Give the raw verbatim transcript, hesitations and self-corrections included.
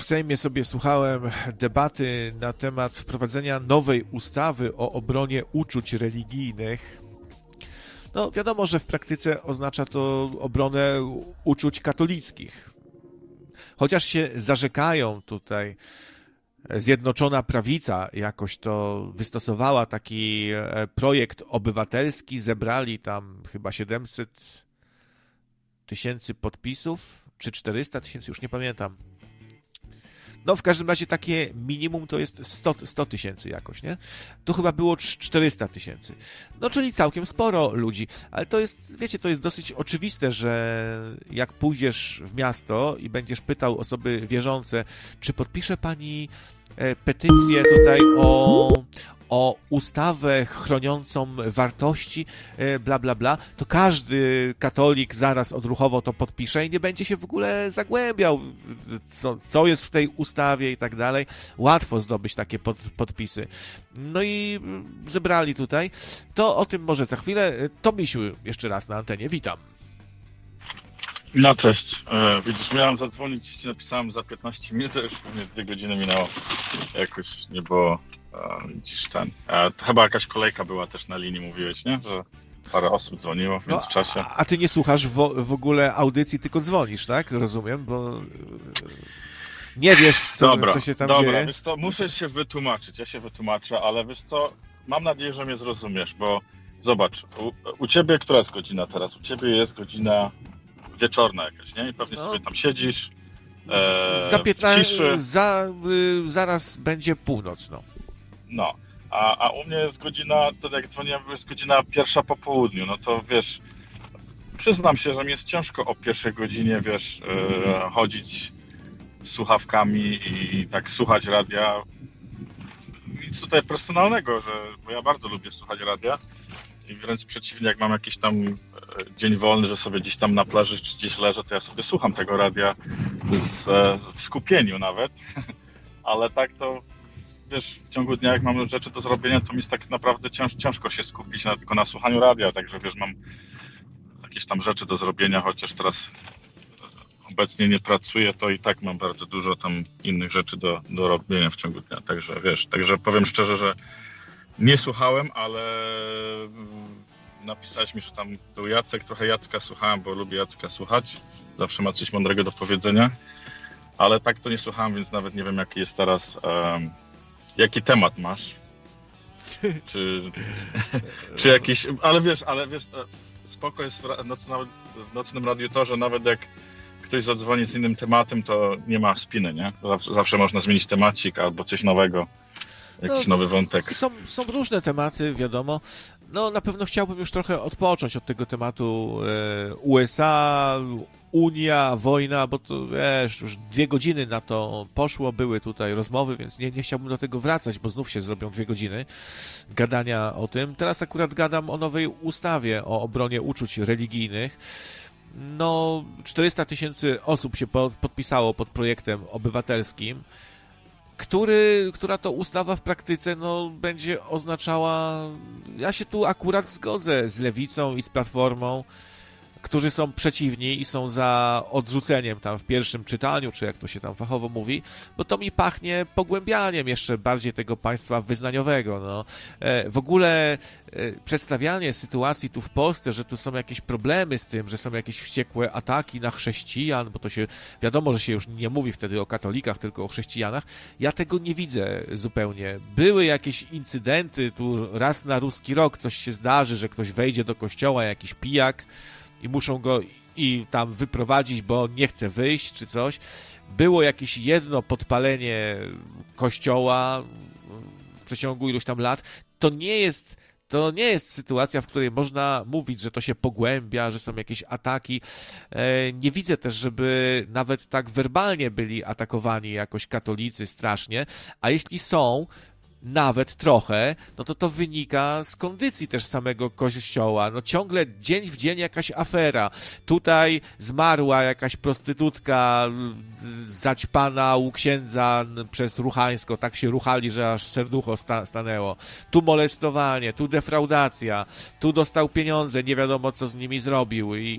Sejmie sobie słuchałem debaty na temat wprowadzenia nowej ustawy o obronie uczuć religijnych. No wiadomo, że w praktyce oznacza to obronę uczuć katolickich. Chociaż się zarzekają tutaj, Zjednoczona Prawica jakoś to wystosowała taki projekt obywatelski, zebrali tam chyba siedemset tysięcy podpisów, czy czterysta tysięcy, już nie pamiętam. No w każdym razie takie minimum to jest sto tysięcy jakoś, nie? To chyba było czterysta tysięcy. No czyli całkiem sporo ludzi, ale to jest, wiecie, to jest dosyć oczywiste, że jak pójdziesz w miasto i będziesz pytał osoby wierzące, czy podpisze pani petycję tutaj o, o ustawę chroniącą wartości, bla, bla, bla, to każdy katolik zaraz odruchowo to podpisze i nie będzie się w ogóle zagłębiał, co, co jest w tej ustawie i tak dalej. Łatwo zdobyć takie pod, podpisy. No i zebrali tutaj. To o tym może za chwilę. Tomisiu jeszcze raz na antenie. Witam. No cześć. E, widzisz, miałem zadzwonić, ci napisałem za piętnaście minut, to już pewnie dwie godziny minęło. Jakoś nie było, e, widzisz ten. E, to chyba jakaś kolejka była też na linii, mówiłeś, nie? Że parę osób dzwoniło w międzyczasie. No, a, a ty nie słuchasz w, w ogóle audycji, tylko dzwonisz, tak? Rozumiem, bo nie wiesz, co, dobra, co się tam dobra, dzieje. Dobra, wiesz co, muszę się wytłumaczyć, ja się wytłumaczę, ale wiesz co, mam nadzieję, że mnie zrozumiesz, bo zobacz, u, u ciebie która jest godzina teraz? U ciebie jest godzina wieczorna jakaś, nie? I pewnie no. sobie tam siedzisz e, za piętnaście, w ciszy. Za, y, zaraz będzie północ, no. No, a, a u mnie jest godzina, to jak dzwoniłem, jest godzina pierwsza po południu, no to wiesz, przyznam się, że mi jest ciężko o pierwszej godzinie, wiesz, e, chodzić z słuchawkami i tak słuchać radia. Nic tutaj personalnego, że, bo ja bardzo lubię słuchać radia. I wręcz przeciwnie, jak mam jakiś tam dzień wolny, że sobie gdzieś tam na plaży czy gdzieś leżę, to ja sobie słucham tego radia z, w skupieniu nawet. Ale tak to, wiesz, w ciągu dnia jak mam rzeczy do zrobienia, to mi jest tak naprawdę cięż, ciężko się skupić na, tylko na słuchaniu radia. Także wiesz, mam jakieś tam rzeczy do zrobienia, chociaż teraz obecnie nie pracuję, to i tak mam bardzo dużo tam innych rzeczy do, do robienia w ciągu dnia. Także wiesz, także powiem szczerze, że nie słuchałem, ale napisałeś mi, że tam był Jacek, trochę Jacka słuchałem, bo lubię Jacka słuchać. Zawsze ma coś mądrego do powiedzenia. Ale tak to nie słuchałem, więc nawet nie wiem, jaki jest teraz, um, jaki temat masz. Czy, czy jakiś, ale wiesz, ale wiesz, spoko jest w, noc, nawet w nocnym radiu to, że nawet jak ktoś zadzwoni z innym tematem, to nie ma spiny, nie? Zawsze, zawsze można zmienić temacik albo coś nowego. Jakiś no, nowy wątek. Są, są różne tematy, wiadomo. No na pewno chciałbym już trochę odpocząć od tego tematu e, U S A, Unia, wojna, bo to wiesz, już dwie godziny na to poszło, były tutaj rozmowy, więc nie, nie chciałbym do tego wracać, bo znów się zrobią dwie godziny gadania o tym. Teraz akurat gadam o nowej ustawie o obronie uczuć religijnych. No, czterysta tysięcy osób się po, podpisało pod projektem obywatelskim, który, która to ustawa w praktyce no, będzie oznaczała, ja się tu akurat zgodzę z Lewicą i z Platformą, którzy są przeciwni i są za odrzuceniem tam w pierwszym czytaniu, czy jak to się tam fachowo mówi, bo to mi pachnie pogłębianiem jeszcze bardziej tego państwa wyznaniowego. No. W ogóle przedstawianie sytuacji tu w Polsce, że tu są jakieś problemy z tym, że są jakieś wściekłe ataki na chrześcijan, bo to się, wiadomo, że się już nie mówi wtedy o katolikach, tylko o chrześcijanach, ja tego nie widzę zupełnie. Były jakieś incydenty, tu raz na ruski rok coś się zdarzy, że ktoś wejdzie do kościoła, jakiś pijak, i muszą go i tam wyprowadzić, bo nie chce wyjść, czy coś. Było jakieś jedno podpalenie kościoła w przeciągu iluś tam lat. To nie jest, to nie jest sytuacja, w której można mówić, że to się pogłębia, że są jakieś ataki. Nie widzę też, żeby nawet tak werbalnie byli atakowani jakoś katolicy strasznie, a jeśli są, nawet trochę, no to to wynika z kondycji też samego kościoła. No ciągle dzień w dzień jakaś afera. Tutaj zmarła jakaś prostytutka zaćpana u księdza przez Ruchańsko. Tak się ruchali, że aż serducho sta- stanęło. Tu molestowanie, tu defraudacja, tu dostał pieniądze, nie wiadomo co z nimi zrobił i,